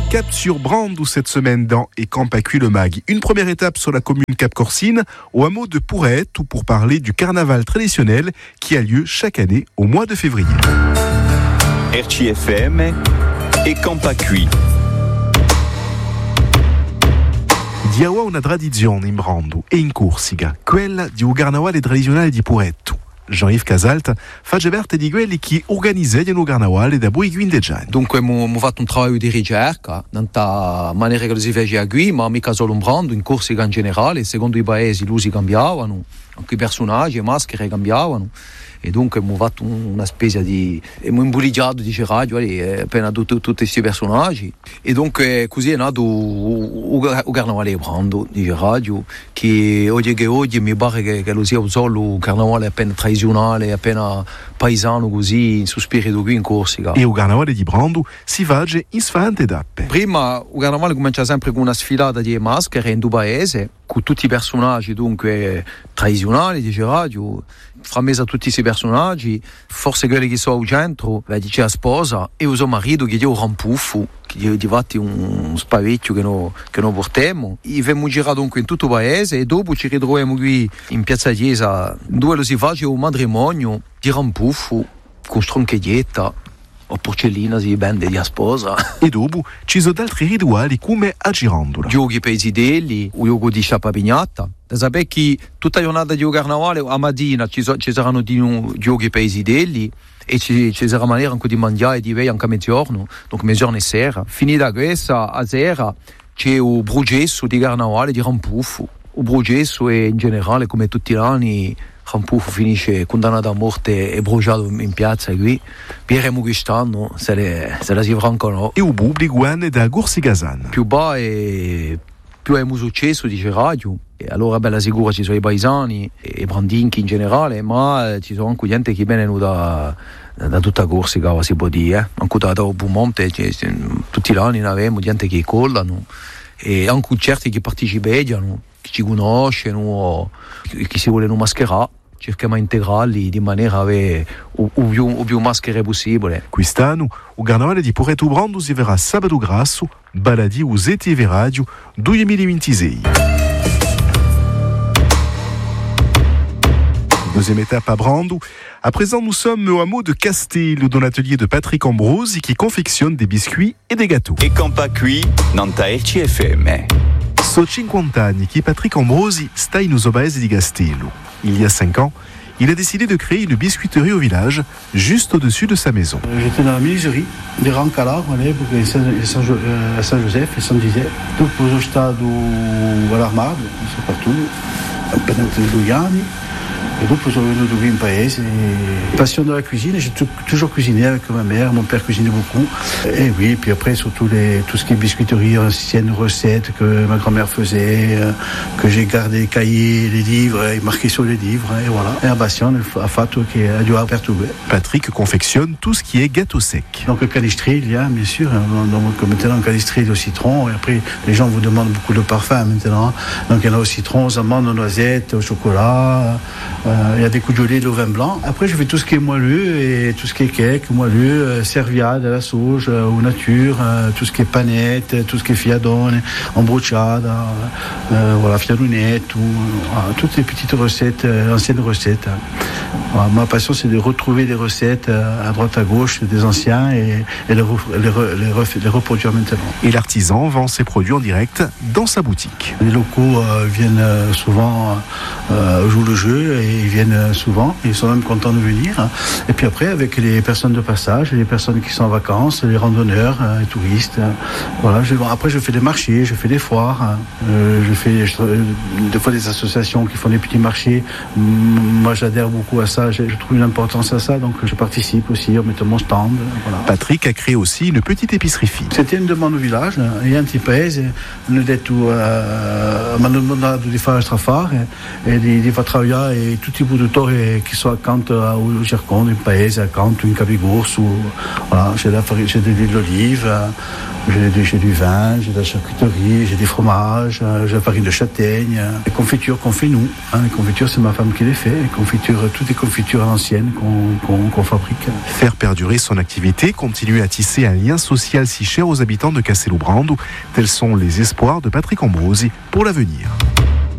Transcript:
Cap sur Brandou cette semaine dans Et Campacui le Mag. Une première étape sur la commune Cap-Corsine, au hameau de Pourrette, ou pour parler du carnaval traditionnel qui a lieu chaque année au mois de février. RCFM et Campacui. Diawa una tradizione in Brandou e in Corsica, quella di un carnavale tradizionale di Pourrette. Jean-Yves Casalt fa parte di quelli che organizzano il carnavale da poi 15 anni. Dunque abbiamo fatto un lavoro di ricerca nella maniera che lo si fece qui, ma mica solo in Brandou, in Corsica in generale, secondo i paesi l'usi cambiavano, anche i personaggi, le maschere cambiavano. E dunque abbiamo fatto una spesa di... abbiamo imbuligiato di radio appena tutti questi personaggi. E dunque così è nato il carnavale di Brandou di radio, che oggi mi pare che lo sia solo un carnavale appena tradizionale, appena paesano così, in suo spirito qui in Corsica. E il carnavale di Brandou si fa in sfante tappe. Prima il carnavale comincia sempre con una sfilata di maschere in due paesi, con tutti i personaggi dunque tradizionali di radio. Fra mezzo a tutti questi personaggi, forse quelli che sono al centro, c'è la sposa e il suo marito che è un rampuffo, che è diventato un spavecchio che noi portiamo. E abbiamo girato dunque in tutto il paese e dopo ci ritroviamo qui in Piazza Chiesa, dove lo si fa un matrimonio di rampuffo con stroncheglietta o porcellina si vende di sposa. E dopo ci sono altri rituali come a Girondola. Giochi per i sidelli, il gioco di sciappa pignata. Da sapere che tutta la giornata di carnavale a mattina ci saranno giochi per i sidelli e ci sarà maniera anche di mangiare di anche a mezzogiorno, donc mezzogiorno e sera. Finita questa, a sera c'è il brugesso di carnavale di rampuffo. Il brugesso è in generale, come tutti gli anni, Rampuffo finisce condannato a morte e bruciato in piazza qui. Vedremo quest'anno se la si franca o no. E il pubblico è da Corsicasan. Più va e più abbiamo successo, dice radio. E allora bella sicura ci sono i paesani e brandinchi in generale, ma ci sono anche gente che viene da tutta Corsica, si può dire. Anche da Bumonte, tutti gli anni ne abbiamo gente che collano e anche certi che partecipano, che ci conoscono, che si vogliono mascherare. Cerchiamo di integrarli di maniera a avere il più maschere possibile. Quest'anno, il carnavale di Pourrette Brandou si verrà sabato grasso, baladi aux ETV Radio 2026. Deuxième étape à Brandou. À présent, nous sommes au hameau de Castello, dans l'atelier de Patrick Ambrosi qui confectionne des biscuits et des gâteaux. E Campacui, nanta RCFM. So 50 anni che Patrick Ambrosi sta in Usobaese di Castello. Il y a 5 ans, il a décidé de créer une biscuiterie au village, juste au-dessus de sa maison. J'étais dans la menuiserie di Rancala, all'epoca a San Joseph e San Gisè. Dopo sono stato all'Armado, soprattutto, appena 2 anni. Et donc, je suis venu d'ouvrir un paese. Passion de la cuisine, j'ai toujours cuisiné avec ma mère. Mon père cuisinait beaucoup. Et oui, puis après, surtout tout ce qui est biscuiterie, anciennes recettes que ma grand-mère faisait, que j'ai gardé, cahiers, les livres, et marqué sur les livres, et voilà. Et la passion, a fatto che a dû perturber. Patrick confectionne tout ce qui est gâteau sec. Donc, le canistri, il y a, bien sûr. Donc, maintenant, le canistri au citron. Et après, les gens vous demandent beaucoup de parfums maintenant. Donc, il y en a au citron, aux amandes, aux noisettes, au chocolat. Il y a des coups de gelée, de vin blanc. Après, je fais tout ce qui est moelleux et tout ce qui est cake, moelleux, serviade à la sauge, aux nature, tout ce qui est panette, tout ce qui est fiadone, embruciada, voilà, fiadonette, toutes les petites recettes, anciennes recettes. Voilà, ma passion, c'est de retrouver des recettes à droite, à gauche, des anciens et les reproduire maintenant. Et l'artisan vend ses produits en direct dans sa boutique. Les locaux viennent souvent jouer le jeu et ils viennent souvent, ils sont même contents de venir. Et puis après, avec les personnes de passage, les personnes qui sont en vacances, les randonneurs, les touristes, voilà. Après, je fais des marchés, je fais des foires, je fais des fois des associations qui font des petits marchés. Moi, j'adhère beaucoup à ça, je trouve une importance à ça, donc je participe aussi en mettant mon stand. Voilà. Patrick a créé aussi une petite épicerie fine. C'était une demande au village, e anche il paese hanno detto mi hanno mandato di fare strafare e di far lavorare e tutti i produttori che sono accanto al Cercone, in paese, accanto in Capigorso, voilà, c'è dell'olive, J'ai du vin, j'ai de la charcuterie, j'ai des fromages, j'ai la farine de châtaigne, les confitures qu'on fait nous. Les confitures, c'est ma femme qui les fait. Les confitures, toutes les confitures à l'ancienne qu'on fabrique. Faire perdurer son activité, continuer à tisser un lien social si cher aux habitants de Castello Brando, tels sont les espoirs de Patrick Ambrosi pour l'avenir.